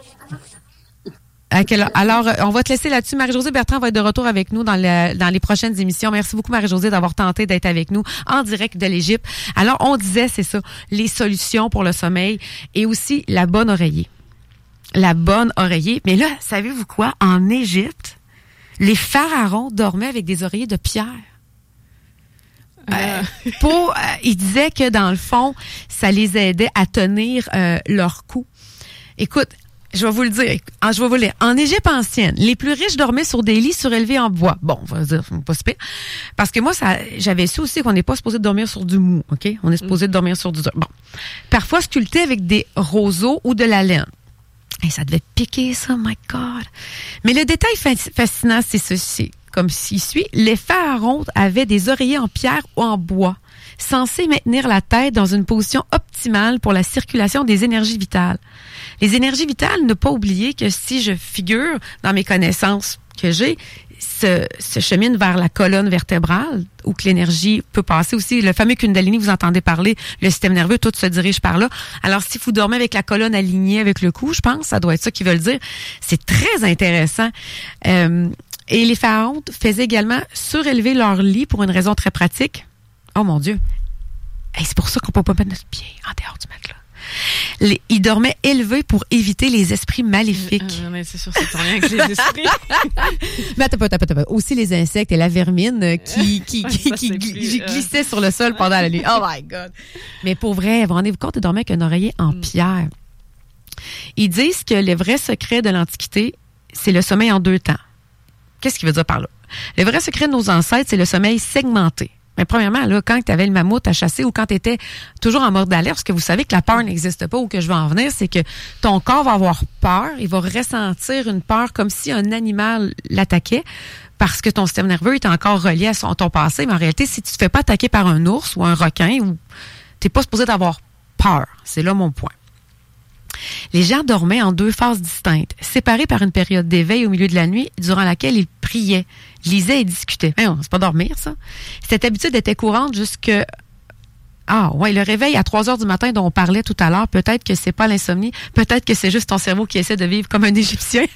Alors, on va te laisser là-dessus. Marie-Josée Bertrand va être de retour avec nous dans les prochaines émissions. Merci beaucoup, Marie-Josée, d'avoir tenté d'être avec nous en direct de l'Égypte. Alors, on disait, c'est ça, les solutions pour le sommeil et aussi la bonne oreiller. La bonne oreiller. Mais là, savez-vous quoi? En Égypte, les pharaons dormaient avec des oreillers de pierre. Ils disaient que, dans le fond, ça les aidait à tenir leur cou. Écoute, je vais vous le dire. Je vais vous le lire. En Égypte ancienne, les plus riches dormaient sur des lits surélevés en bois. Bon, on va dire, pas si pire. Parce que moi, j'avais su aussi qu'on n'est pas supposé dormir sur du mou, OK? On est supposé dormir sur du dur. Bon. Parfois sculpté avec des roseaux ou de la laine. Et ça devait piquer, ça, my God. Mais le détail fascinant, c'est ceci. Comme s'il suit, les pharaons avaient des oreillers en pierre ou en bois, censés maintenir la tête dans une position optimale pour la circulation des énergies vitales. Les énergies vitales, ne pas oublier que si je figure dans mes connaissances que j'ai, se chemine vers la colonne vertébrale, où que l'énergie peut passer aussi. Le fameux Kundalini, vous entendez parler, le système nerveux, tout se dirige par là. Alors, si vous dormez avec la colonne alignée avec le cou, je pense, ça doit être ça qu'ils veulent dire. C'est très intéressant. Et les pharaons faisaient également surélever leur lit pour une raison très pratique. Oh mon Dieu! Hey, c'est pour ça qu'on peut pas mettre notre pied en dehors du matelas. Ils dormaient élevés pour éviter les esprits maléfiques. C'est sûr, c'est en lien avec les esprits. Mais attends pas. Aussi les insectes et la vermine qui glissaient sur le sol pendant la nuit. Oh my God! Mais pour vrai, vous rendez-vous compte de dormir avec un oreiller en pierre. Ils disent que le vrai secret de l'Antiquité, c'est le sommeil en 2 temps. Qu'est-ce qu'il veut dire par là? Le vrai secret de nos ancêtres, c'est le sommeil segmenté. Mais premièrement, là, quand tu avais le mammouth à chasser ou quand tu étais toujours en mode d'alerte, parce que vous savez que la peur n'existe pas, ou que je veux en venir, c'est que ton corps va avoir peur, il va ressentir une peur comme si un animal l'attaquait, parce que ton système nerveux est encore relié à ton passé. Mais en réalité, si tu te fais pas attaquer par un ours ou un requin, ou t'es pas supposé d'avoir peur. C'est là mon point. Les gens dormaient en 2 phases distinctes, séparés par une période d'éveil au milieu de la nuit, durant laquelle ils priaient, lisaient et discutaient. Mais non, c'est pas dormir, ça. Cette habitude était courante jusque... le réveil à 3 heures du matin dont on parlait tout à l'heure, peut-être que c'est pas l'insomnie, peut-être que c'est juste ton cerveau qui essaie de vivre comme un Égyptien.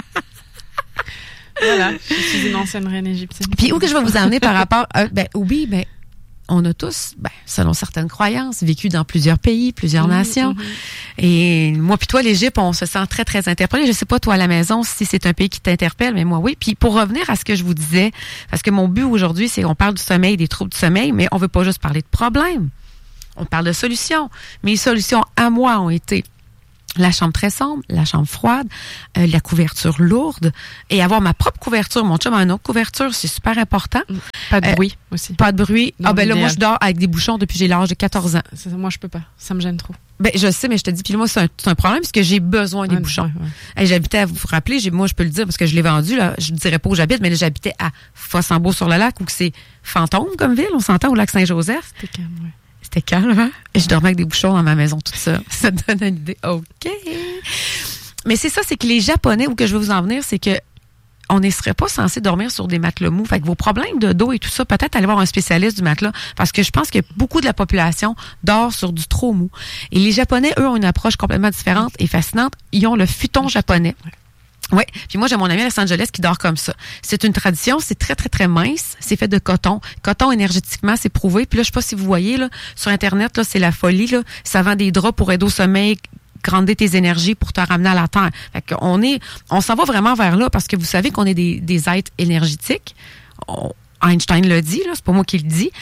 Voilà, je suis une ancienne reine égyptienne. Puis où que je vais vous emmener par rapport... on a tous, selon certaines croyances, vécu dans plusieurs pays, plusieurs nations. Et moi puis toi, l'Égypte, on se sent très, très interpellé. Je sais pas, toi, à la maison, si c'est un pays qui t'interpelle, mais moi, oui. Puis pour revenir à ce que je vous disais, parce que mon but aujourd'hui, c'est qu'on parle du sommeil, des troubles du sommeil, mais on veut pas juste parler de problèmes. On parle de solutions. Mes solutions à moi ont été la chambre très sombre, la chambre froide, la couverture lourde et avoir ma propre couverture. Mon chum a une autre couverture, c'est super important. Pas de bruit aussi. Pas de bruit. Moi, je dors avec des bouchons depuis j'ai l'âge de 14 ans. Moi, je peux pas. Ça me gêne trop. Je sais, mais je te dis, puis moi, c'est un problème parce que j'ai besoin des bouchons. Ouais. J'habitais, vous vous rappelez, moi, je peux le dire parce que je l'ai vendu, là. Je ne dirais pas où j'habite, mais là, j'habitais à Fossambeau-sur-le-Lac où c'est fantôme comme ville, on s'entend, au lac Saint-Joseph. C'était calme, oui. C'était calme, hein? Et je dormais avec des bouchons dans ma maison, tout ça. Ça te donne une idée. OK. Mais c'est ça, c'est que les Japonais, où que je veux vous en venir, c'est que on ne serait pas censé dormir sur des matelas mous. Fait que vos problèmes de dos et tout ça, peut-être aller voir un spécialiste du matelas, parce que je pense que beaucoup de la population dort sur du trop mou. Et les Japonais, eux, ont une approche complètement différente et fascinante. Ils ont le futon japonais. Oui, puis moi, j'ai mon ami à Los Angeles qui dort comme ça. C'est une tradition, c'est très, très, très mince. C'est fait de coton. Coton, énergétiquement, c'est prouvé. Puis là, je sais pas si vous voyez, là, sur Internet, là, c'est la folie, là. Ça vend des draps pour aider au sommeil, grandir tes énergies pour te ramener à la terre. Fait on s'en va vraiment vers là parce que vous savez qu'on est des êtres énergétiques. Einstein l'a dit, là, c'est pas moi qui le dis.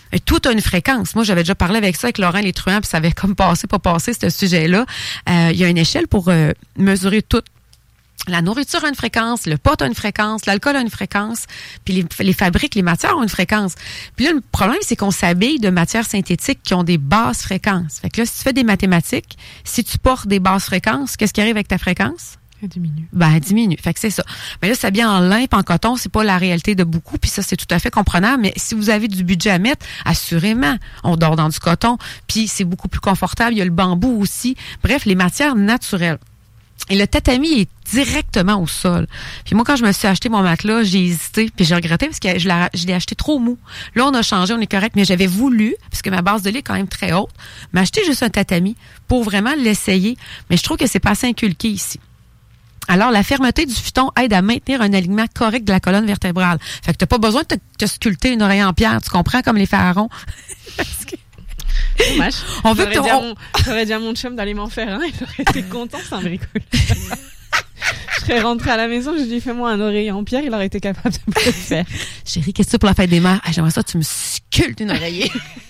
Et tout a une fréquence. Moi, j'avais déjà parlé avec ça avec Laurent Les Truands, puis ça avait comme passé, pas passé, ce sujet-là. Il y a une échelle pour mesurer tout. La nourriture a une fréquence, le pot a une fréquence, l'alcool a une fréquence, puis les fabriques, les matières ont une fréquence. Puis là, le problème, c'est qu'on s'habille de matières synthétiques qui ont des basses fréquences. Fait que là, si tu fais des mathématiques, si tu portes des basses fréquences, qu'est-ce qui arrive avec ta fréquence? Elle diminue. Elle diminue. Fait que c'est ça. Mais là, s'habiller en lin et en coton, c'est pas la réalité de beaucoup, puis ça, c'est tout à fait comprenable. Mais si vous avez du budget à mettre, assurément, on dort dans du coton, puis c'est beaucoup plus confortable. Il y a le bambou aussi. Bref, les matières naturelles. Et le tatami est directement au sol. Puis moi, quand je me suis acheté mon matelas, j'ai hésité, puis j'ai regretté parce que je l'ai acheté trop mou. Là, on a changé, on est correct, mais j'avais voulu, parce que ma base de lit est quand même très haute, m'acheter juste un tatami pour vraiment l'essayer. Mais je trouve que c'est pas assez inculqué ici. Alors, la fermeté du futon aide à maintenir un alignement correct de la colonne vertébrale. Fait que t'as pas besoin de te sculpter une oreille en pierre, tu comprends, comme les pharaons. Parce que dommage. On veut j'aurais dit à mon chum d'aller m'en faire un, il aurait été content, ça me rigole. Je serais rentrée à la maison, je lui ai dit fais-moi un oreiller en pierre, il aurait été capable de me le faire. Chérie, qu'est-ce que c'est pour la fête des mères? J'aimerais ça, tu me sculptes une oreiller.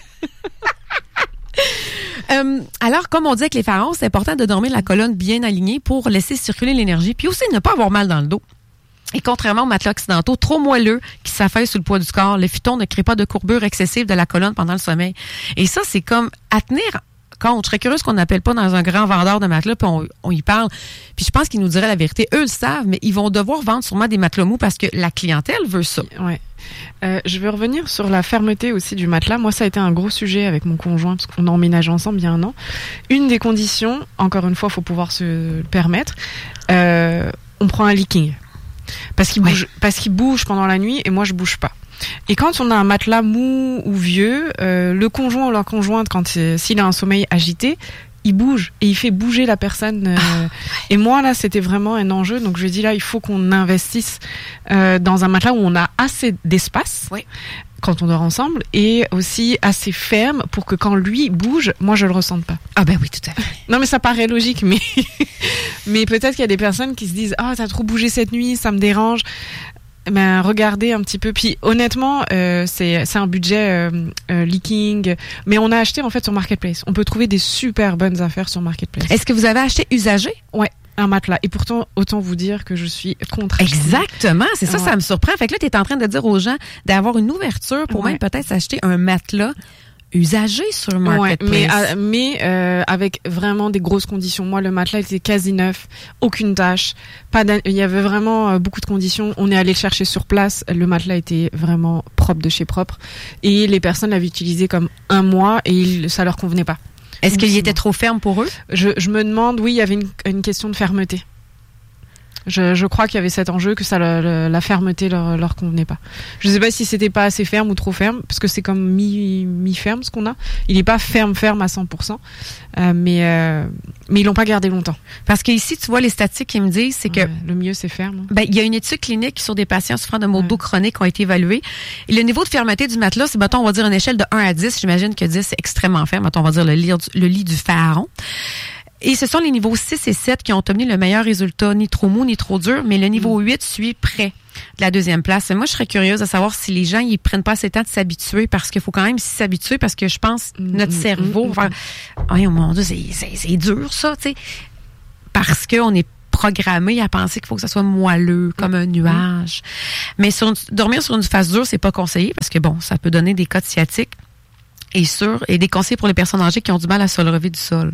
Alors, comme on dit avec les pharaons, c'est important de dormir la colonne bien alignée pour laisser circuler l'énergie, puis aussi ne pas avoir mal dans le dos. Et contrairement aux matelas occidentaux, trop moelleux, qui s'affaissent sous le poids du corps, le futon ne crée pas de courbure excessive de la colonne pendant le sommeil. Et ça, c'est comme à tenir compte. Je serais curieuse qu'on n'appelle pas dans un grand vendeur de matelas, puis on y parle. Puis je pense qu'ils nous diraient la vérité. Eux le savent, mais ils vont devoir vendre sûrement des matelas mous parce que la clientèle veut ça. Ouais. Je veux revenir sur la fermeté aussi du matelas. Moi, ça a été un gros sujet avec mon conjoint parce qu'on a emménagé ensemble il y a un an. Une des conditions, encore une fois, il faut pouvoir se le permettre, on prend un leaking. Parce qu'il bouge pendant la nuit et moi je bouge pas. Et quand on a un matelas mou ou vieux, le conjoint ou la conjointe, s'il a un sommeil agité, il bouge et il fait bouger la personne. Et moi là, c'était vraiment un enjeu. Donc je lui ai dit là, il faut qu'on investisse dans un matelas où on a assez d'espace. Oui. Quand on dort ensemble, et aussi assez ferme pour que quand lui bouge, moi je le ressente pas. Ah ben oui, tout à fait. Non mais ça paraît logique, mais peut-être qu'il y a des personnes qui se disent t'as trop bougé cette nuit, ça me dérange. Ben regardez un petit peu. Puis honnêtement, c'est un budget leaking, mais on a acheté en fait sur Marketplace. On peut trouver des super bonnes affaires sur Marketplace. Est-ce que vous avez acheté usagé? Ouais. Un matelas. Et pourtant, autant vous dire que je suis contre. Exactement. C'est ça, ça me surprend. Fait que là, tu es en train de dire aux gens d'avoir une ouverture pour même peut-être s'acheter un matelas usagé sur Marketplace. Mais avec vraiment des grosses conditions. Moi, le matelas était quasi neuf, aucune tache. Il y avait vraiment beaucoup de conditions. On est allé le chercher sur place. Le matelas était vraiment propre de chez propre. Et les personnes l'avaient utilisé comme un mois et ça leur convenait pas. Est-ce qu'il était trop ferme pour eux? Je me demande, oui, il y avait une question de fermeté. Je crois qu'il y avait cet enjeu que ça la fermeté leur convenait pas. Je sais pas si c'était pas assez ferme ou trop ferme, parce que c'est comme mi-ferme ce qu'on a. Il est pas ferme à 100%, mais ils l'ont pas gardé longtemps. Parce que ici, tu vois, les statistiques qui me disent, c'est que le mieux c'est ferme. Il y a une étude clinique sur des patients souffrant de maux de dos chroniques qui ont été évalués. Et le niveau de fermeté du matelas, c'est, mettons, on va dire une échelle de 1 à 10. J'imagine que 10, c'est extrêmement ferme. Mettons, on va dire le lit du pharaon. Et ce sont les niveaux 6 et 7 qui ont obtenu le meilleur résultat, ni trop mou, ni trop dur, mais le niveau 8 suit près de la deuxième place. Et moi, je serais curieuse de savoir si les gens, ils prennent pas assez de temps de s'habituer, parce qu'il faut quand même s'habituer, parce que je pense notre cerveau va faire, oh mon Dieu, c'est dur ça, tu sais, parce qu'on est programmé à penser qu'il faut que ça soit moelleux, comme un nuage. Mais dormir sur une face dure, c'est pas conseillé, parce que bon, ça peut donner des cas de sciatique, et des conseils pour les personnes âgées qui ont du mal à se relever du sol.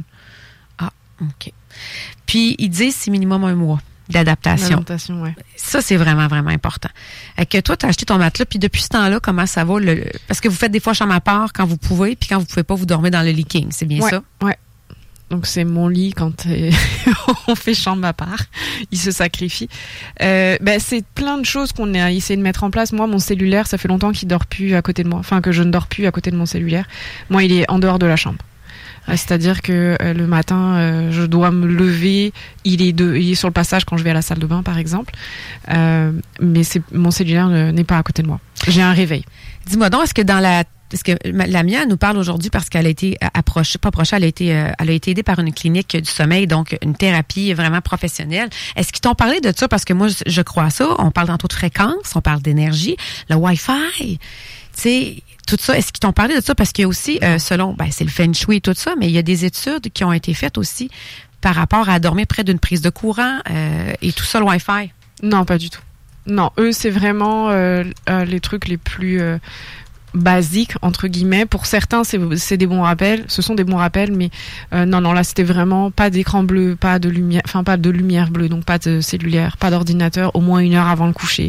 OK. Puis, ils disent c'est minimum 1 mois d'adaptation. L'adaptation, ouais. Ça, c'est vraiment, vraiment important. Et que toi, tu as acheté ton matelas, puis depuis ce temps-là, comment ça va? Parce que vous faites des fois chambre à part quand vous pouvez, puis quand vous pouvez pas, vous dormez dans le leaking. C'est bien ça? Ouais. Donc, c'est mon lit quand on fait chambre à part. Il se sacrifie. C'est plein de choses qu'on a essayé de mettre en place. Moi, mon cellulaire, ça fait longtemps qu'il dort plus à côté de moi. Enfin, que je ne dors plus à côté de mon cellulaire. Moi, il est en dehors de la chambre. C'est-à-dire que le matin, je dois me lever. Il est sur le passage quand je vais à la salle de bain, par exemple. Mais mon cellulaire n'est pas à côté de moi. J'ai un réveil. Dis-moi donc, est-ce que la mienne nous parle aujourd'hui parce qu'elle a été elle a été aidée par une clinique du sommeil, donc une thérapie vraiment professionnelle. Est-ce qu'ils t'ont parlé de ça? Parce que moi, je crois à ça. On parle tantôt de fréquence, on parle d'énergie, le Wi-Fi. tu sais, tout ça, est-ce qu'ils t'ont parlé de ça? Parce qu'il y a aussi, selon, c'est le feng shui et tout ça, mais il y a des études qui ont été faites aussi par rapport à dormir près d'une prise de courant et tout ça, le Wi-Fi. Non, pas du tout. Non, eux, c'est vraiment les trucs les plus basiques, entre guillemets. Pour certains, c'est des bons rappels. Ce sont des bons rappels, mais non, là, c'était vraiment pas d'écran bleu, pas de lumière bleue, donc pas de cellulaire, pas d'ordinateur, au moins 1 heure avant le coucher.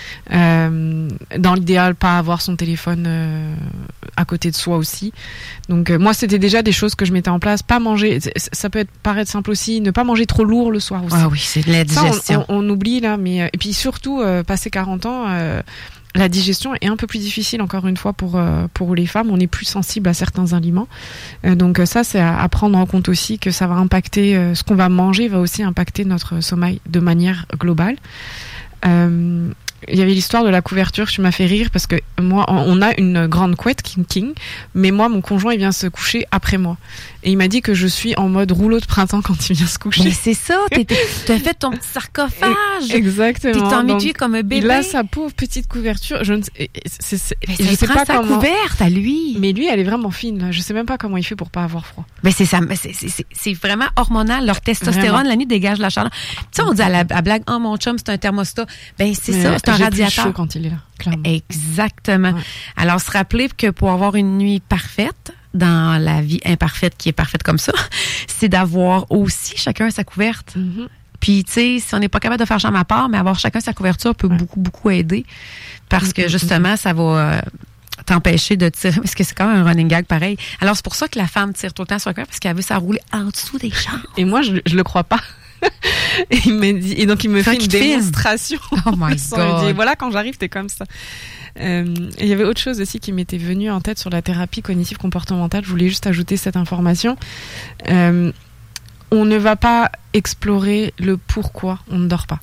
Dans l'idéal, pas avoir son téléphone à côté de soi aussi. Donc moi, c'était déjà des choses que je mettais en place. Pas manger, ça peut paraître simple aussi, ne pas manger trop lourd le soir aussi. Ah oui, c'est de la digestion. Ça, on oublie là, mais et puis surtout, passé 40 ans, la digestion est un peu plus difficile, encore une fois, pour les femmes. On est plus sensible à certains aliments. Donc ça, c'est à prendre en compte aussi, que ça va impacter, ce qu'on va manger va aussi impacter notre sommeil de manière globale. Il y avait l'histoire de la couverture qui m'a fait rire, parce que moi, on a une grande couette King, mais moi, mon conjoint, il vient se coucher après moi. Et il m'a dit que je suis en mode rouleau de printemps quand il vient se coucher. Mais c'est ça, t'as fait ton petit sarcophage. Exactement. T'es emmêtué comme un bébé. Il a sa pauvre petite couverture. Je sais pas sa couverte à lui. Mais lui, elle est vraiment fine. Là. Je sais même pas comment il fait pour pas avoir froid. Mais c'est ça, c'est vraiment hormonal. Leur testostérone, vraiment. La nuit, dégage la chaleur. Tu sais, on dit à blague, oh mon chum, c'est un thermostat. Ben c'est ça, c'est un radiateur. Plus chaud quand il est là. Clairement. Exactement. Ouais. Alors, se rappeler que pour avoir une nuit parfaite, dans la vie imparfaite qui est parfaite comme ça, c'est d'avoir aussi chacun sa couverte. Mm-hmm. Puis, tu sais, si on n'est pas capable de faire chambre à part, mais avoir chacun sa couverture peut beaucoup aider. Parce que, justement, ça va t'empêcher de tirer. Parce que c'est quand même un running gag pareil. Alors, c'est pour ça que la femme tire tout le temps sur le cœur, parce qu'elle veut s'enrouler en dessous des jambes. Et moi, je le crois pas. Et il m'a dit, et donc il me fait une démonstration. Oh my God. Il me dit, voilà, quand j'arrive, t'es comme ça. Et il y avait autre chose aussi qui m'était venue en tête sur la thérapie cognitive comportementale. Je voulais juste ajouter cette information. On ne va pas explorer le pourquoi on ne dort pas.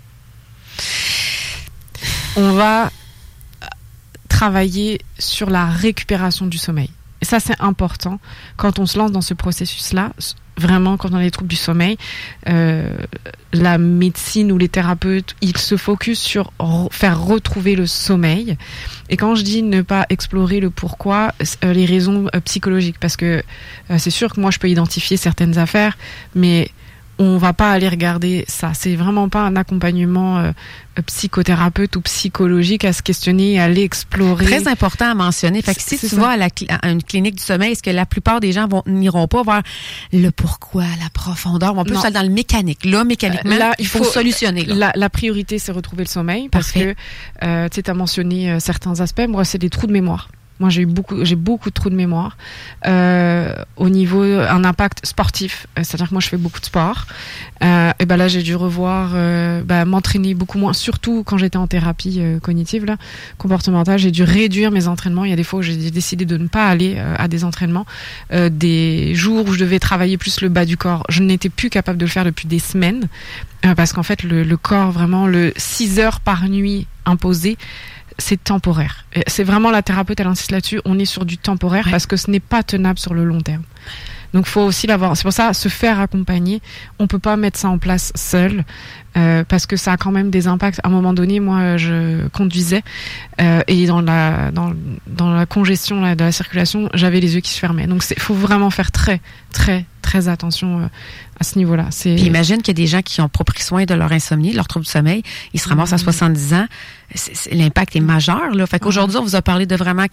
On va travailler sur la récupération du sommeil. Et ça, c'est important quand on se lance dans ce processus-là. Vraiment, quand on a des troubles du sommeil, la médecine ou les thérapeutes, ils se focusent sur faire retrouver le sommeil. Et quand je dis ne pas explorer le pourquoi, les raisons psychologiques, parce que c'est sûr que moi, je peux identifier certaines affaires, mais on va pas aller regarder ça. C'est vraiment pas un accompagnement psychothérapeute ou psychologique à se questionner, à aller explorer. Très important à mentionner. Fait que si tu vas à une clinique du sommeil, est-ce que la plupart des gens n'iront pas vers le pourquoi, la profondeur, vont plus aller dans le mécanique. Là, mécaniquement, là, il faut solutionner. Là. La priorité, c'est retrouver le sommeil. Parce que, tu as mentionné certains aspects. Moi, c'est des trous de mémoire. Moi, j'ai beaucoup de trous de mémoire. Au niveau un impact sportif, c'est-à-dire que moi, je fais beaucoup de sport. Et ben là, j'ai dû revoir, m'entraîner beaucoup moins. Surtout quand j'étais en thérapie cognitive, là, comportementale, j'ai dû réduire mes entraînements. Il y a des fois où j'ai décidé de ne pas aller à des entraînements. Des jours où je devais travailler plus le bas du corps, je n'étais plus capable de le faire depuis des semaines. Parce qu'en fait, le corps, vraiment, le 6 heures par nuit imposé, c'est temporaire. C'est vraiment la thérapeute, elle insiste là-dessus. On est sur du temporaire parce que ce n'est pas tenable sur le long terme. Donc, faut aussi l'avoir. C'est pour ça, se faire accompagner. On peut pas mettre ça en place seul parce que ça a quand même des impacts. À un moment donné, moi, je conduisais et dans la congestion de la circulation, j'avais les yeux qui se fermaient. Donc, faut vraiment faire très, très, très attention à ce niveau-là. Puis imagine qu'il y a des gens qui ont pas pris soin de leur insomnie, de leur trouble du sommeil. Ils se ramassent à 70 ans. L'impact est majeur, là. Fait qu'aujourd'hui, on vous a parlé de vraiment